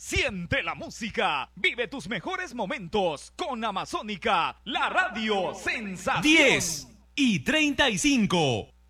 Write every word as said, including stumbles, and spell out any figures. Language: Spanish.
Siente la música, vive tus mejores momentos con Amazónica, la radio sensación. diez y treinta y cinco.